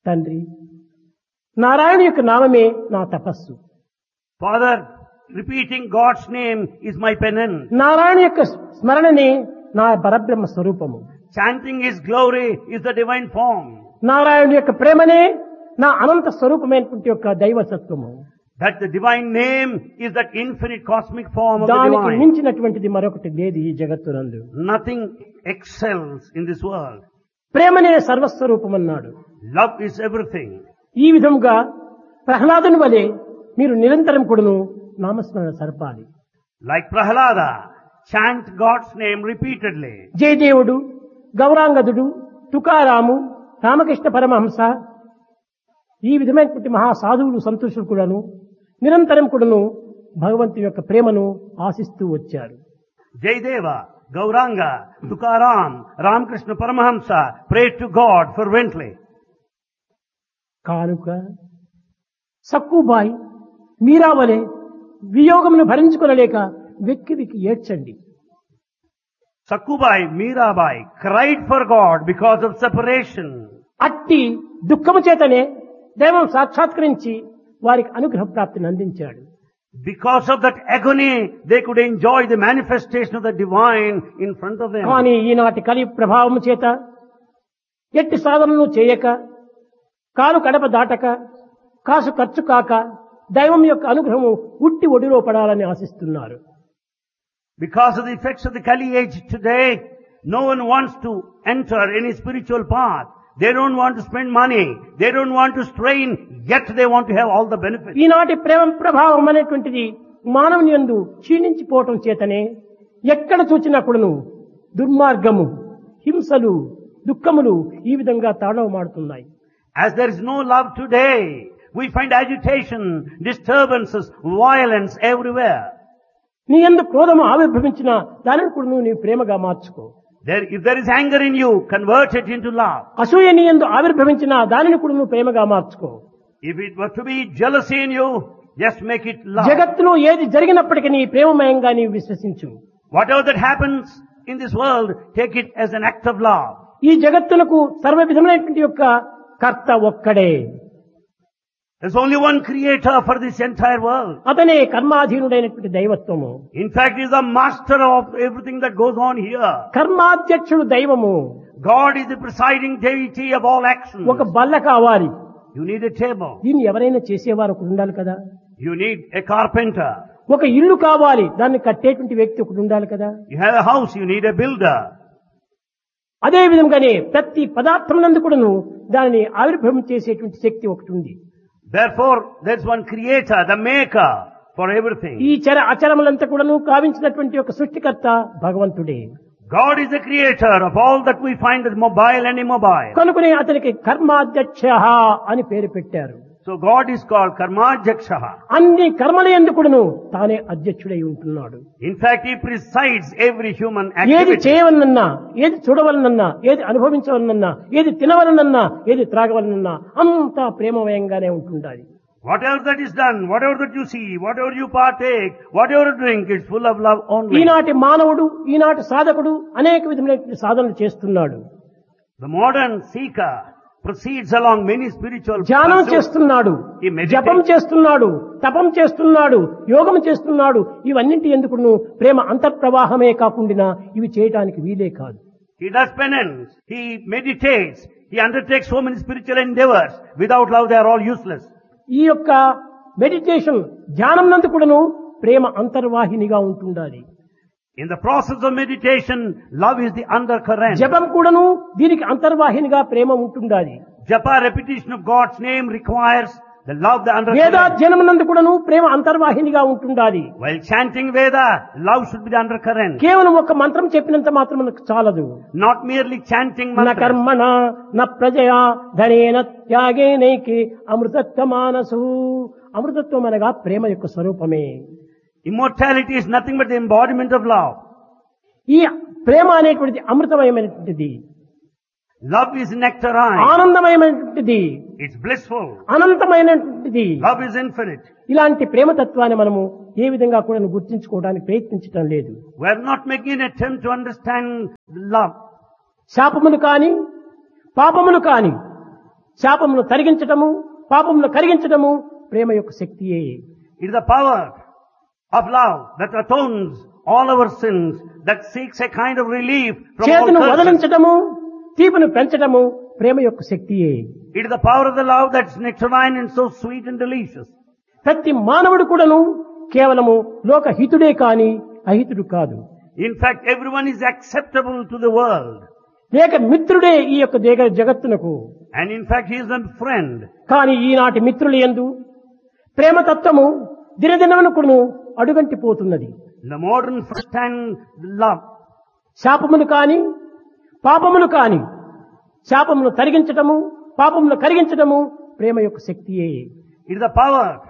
తండ్రి, నారాయణ యొక్క నామమే నా తపస్సు. Father, repeating God's name is my penance. Narayana యొక్క స్మరణనే నా పరబ్రహ్మ స్వరూపము. Chanting His glory is the divine form. Narayana యొక్క ప్రేమనే నా అనంత స్వరూపమైనటువంటి యొక్క దైవసత్వము. That the divine name is that infinite cosmic form of the దానికి divine. మించినటువంటిది మరొకటి లేదు ఈ జగత్తునందు. Nothing excels in this world. ప్రేమనే సర్వస్వరూపం అన్నాడు. Love is everything. ఈ విధముగా ప్రహ్లాదుని వలె మీరు నిరంతరం కూడాను నామస్మరణ సరపాలి. Like Prahlada, chant God's name repeatedly. జయదేవుడు, గౌరాంగదుడు, Tukaramu, Ramakrishna Paramahamsa, ఈ విధమైనటువంటి మహాసాధువులు సంతోషులు కూడాను నిరంతరం కూడాను భగవంతుని యొక్క ప్రేమను ఆశిస్తూ వచ్చారు. Jayadeva, Gauranga, Tukaram, Ramakrishna Paramahamsa prayed to God fervently. కానుక సక్కుబాయి మీరావలే వియోగమును భరించుకొనలేక వెక్కి వెక్కి ఏడ్చండి. Sakkubai, Mirabai cried for God because of separation. అట్టి దుఃఖము చేతనే దైవం సాక్షాత్కరించి వారికి అనుగ్రహ ప్రాప్తిని అందించాడు. Because of that agony, they could enjoy the manifestation of the divine in front of them. కానీ ఈనాటి కలి ప్రభావము చేత ఎట్టి సాధనలు చేయక, కాలు కడప దాటక, కాసు ఖర్చు కాక దైవం యొక్క అనుగ్రహము ఉట్టి ఒడిలో పడాలని ఆశిస్తున్నారు. Because of the effects of the Kali age today, no one wants to enter any spiritual path. They don't want to spend money. They don't want to strain, yet they want to have all the benefits. ఈనాటి ప్రేమ ప్రభావం అనేటువంటిది మానవుని యందు క్షీణించిపోవటం చేతనే ఎక్కడ చూచినా కూడాను దుర్మార్గము, హింసలు, దుఃఖములు ఈ విధంగా తాండవమాడుతున్నాయి. As there is no love today, we find agitation, disturbances, violence everywhere. నీ యందు క్రోధము ఆవిర్భవించిన దానిని కూడా నువ్వు నీ ప్రేమగా మార్చుకో. If there is anger in you, convert it into love. అసూయ నీ యందు ఆవిర్భవించిన దానిని కూడా నువ్వు ప్రేమగా మార్చుకో. If it were to be jealousy in you, just make it love. జగత్తులో ఏది జరిగినప్పటికీ నీ ప్రేమమయంగా నీవు విశ్వసించు. Whatever that happens in this world, take it as an act of love. ఈ జగత్తునకు సర్వ విధములైనటువంటి యొక్క కర్త ఒక్కడే. There's only one creator for this entire world. అతనే కర్మాధీనుడైనటువంటి దైవత్వము. In fact, he is the master of everything that goes on here. కర్మాధ్యక్షుడు దైవము. God is the presiding deity of all actions. ఒక బల్ల కావాలి. You need a table. దీన్ని ఎవరైనా చేసేవారు ఒకడు ఉండాలి కదా. You need a carpenter. ఒక ఇల్లు కావాలి, దాన్ని కట్టేటువంటి వ్యక్తి ఒకడు ఉండాలి కదా. You have a house, you need a builder. అదే విధంగానే ప్రతి పదార్థం నందు కూడాను దానిని ఆవిర్భవం చేసేటువంటి శక్తి ఒకటి ఉంది. Therefore, there's one creator, the maker for everything. ఈ చర అచరములంతా కూడాను కావించినటువంటి ఒక సృష్టికర్త భగవంతుడే. God is the creator of all that we find as mobile and immobile. కనుకనే అతనికి కర్మాధ్యక్ష అని పేరు పెట్టారు. So God is called Karmajakshaha. అన్ని కర్మల యందు కూడాను తానే అధ్యక్షుడై ఉంటున్నాడు. In fact, he presides every human ఏది activity. చేయవలనన్నా, ఏది చూడవలనన్నా, ఏది అనుభవించవలనన్నా, ఏది తినవలనన్నా, ఏది త్రాగవలనన్నా అంతా ప్రేమమయంగానే ఉంటుండాలి. Whatever that is done, whatever that you see, whatever you partake, whatever you drink, it's full of love only. ఈనాటి మానవుడు, ఈనాటి సాధకుడు అనేక విధమైనటువంటి సాధనలు చేస్తున్నాడు. The modern seeker proceeds along many spiritual ధ్యానం pursuits. చేస్తున్నాడు, He meditates. జపం చేస్తున్నాడు, తపం చేస్తున్నాడు, యోగం చేస్తున్నాడు. ఇవన్నింటి ఎందుకు ప్రేమ అంతర్ప్రవాహమే కాకుండా ఇవి చేయటానికి వీలే కాదు. He does penance, he meditates, he undertakes so many spiritual endeavors. Without love, they are all useless. ఈ యొక్క మెడిటేషన్ ధ్యానం నందు కూడాను ప్రేమ అంతర్వాహినిగా ఉంటుండాలి. In the process of meditation, love is the undercurrent. జపం కూడాను దీనికి అంతర్వాహినిగా ప్రేమ ఉంటుండాలి. Japa, repetition of God's name, requires the love, the undercurrent. వేదాధ్యనం నందు కూడాను ప్రేమ అంతర్వాహినిగా ఉంటుండాలి. While chanting Veda, love should be the undercurrent. కేవలం ఒక మంత్రం చెప్పినంత మాత్రం మనకు చాలదు. Not merely chanting న mantras. కర్మణ న ప్రజయా ధనేన త్యాగేనైకి అమృతత్వ మానసు. అమృతత్వం అనగా ప్రేమ యొక్క స్వరూపమే. Immortality is nothing but the embodiment of love. ఈ ప్రేమ అనేటువంటిది అమృతమయమైనటువంటిది, Love is nectarine. ఆనందమయమైనటువంటిది, It's blissful. అనంతమైనటువంటిది. Love is infinite. ఇలాంటి ప్రేమతత్వాన్ని మనము ఏ విధంగా కూడా గుర్తించుకోవడానికి ప్రయత్నించడం లేదు. We are not making an attempt to understand love. శాపములు కాని, పాపములు కాని, శాపమును తరిగించటము, పాపమును కరిగించటము ప్రేమ యొక్క శక్తియే. It is the power of love that atones all our sins, that seeks a kind of relief from all చేతును curses. వదలించటము, తీపును పెంచటము ప్రేమ యొక్క శక్తియే. It is the power of the love that's nectarine and so sweet and delicious. ప్రతి మానవుడు కూడాను కేవలము లోకహితుడే కాని అహితుడు కాదు. In fact, everyone is acceptable to the world. లేక మిత్రుడే ఈ యొక్క జగత్తునకు. And in fact, he is a friend. కాని ఈనాటి మిత్రులు యందు ప్రేమతత్వము దినదినమునకును అడుగంటిపోతున్నది. The modern first-hand love. శాపమును కాని పాపమును కాని శాపమును తరిగించటము, పాపమును కరిగించటము ప్రేమ యొక్క శక్తియే. It is the power